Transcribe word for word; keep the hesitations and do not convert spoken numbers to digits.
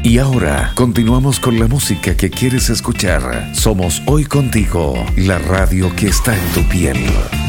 Y ahora continuamos con la música que quieres escuchar. Somos Hoy Contigo, la radio que está en tu piel.